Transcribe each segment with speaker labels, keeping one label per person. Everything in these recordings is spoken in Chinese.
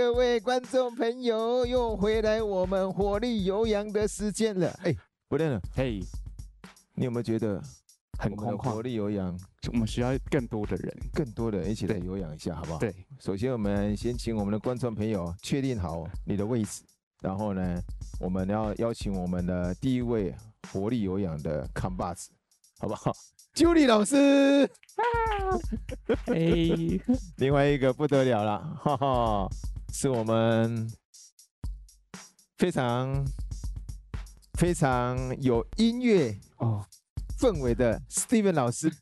Speaker 1: 各位观众朋友，又回来我们火力有氧的时间了。哎，不对了，
Speaker 2: 嘿，
Speaker 1: 你有没有觉得
Speaker 2: 很空旷？
Speaker 1: 火力有氧，
Speaker 2: 我们需要更多的人，
Speaker 1: 更多的人一起来有氧一下，好不好？
Speaker 2: 对。
Speaker 1: 首先，我们先请我们的观众朋友确定好你的位置，然后呢，我们要邀请我们的第一位活力有氧的扛把子，好不好？Julie 老师，另外一个不得了了，哈哈，是我们非常有音乐氛围的 Steven 老师。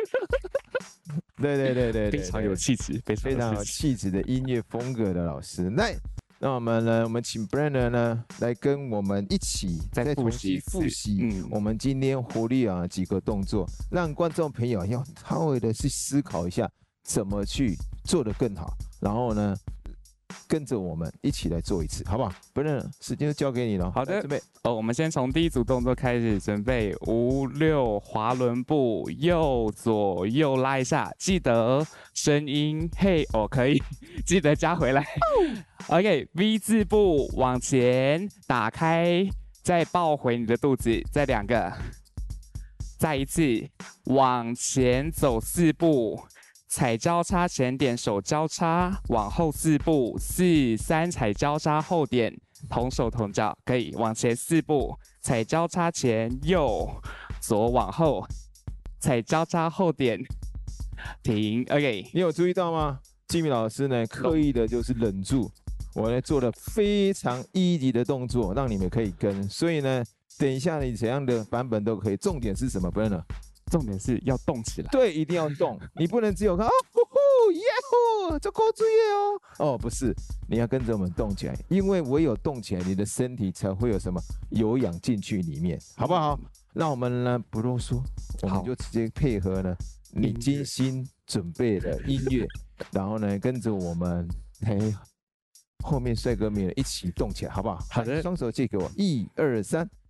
Speaker 1: 对，
Speaker 2: 非常有气质，非常有
Speaker 1: 气质的音乐风格的老师。那我们请 Brenner 呢来跟我们一起再重新复习我们今天活力啊几个动作，让观众朋友要稍微的去思考一下怎么去做得更好，然后呢跟着我们一起来做一次，好不好 ？Brenner， 时间就交给你了。
Speaker 2: 好的，
Speaker 1: 准备。
Speaker 2: 我们先从第一组动作开始，准备5、6滑轮步，右左右拉一下，记得声音嘿可以，记得加回来。OK，V 字步往前打开，再抱回你的肚子，再2个，再一次往前走4步。踩交叉前点手交叉，往后4步，4、3踩交叉后点，同手同脚，可以往前4步，踩交叉前右左往后，踩交叉后点，停。OK，
Speaker 1: 你有注意到吗？Jimmy 老师呢刻意的就是忍住，我呢做了非常easy的动作，让你们可以跟。所以呢，等一下你怎样的版本都可以。重点是什么 ，Brenner？
Speaker 2: 重点是要动起来，
Speaker 1: 对，一定要动，你不能只有看呼耶呼，这够注意哦。不是，你要跟着我们动起来，因为唯有动起来，你的身体才会有什么有氧进去里面，好不好？那我们呢不啰嗦，我们就直接配合呢你精心准备的音乐，然后呢跟着我们后面帅哥们一起动起来，好不好？
Speaker 2: 好的，
Speaker 1: 双手借给我，1、2、3。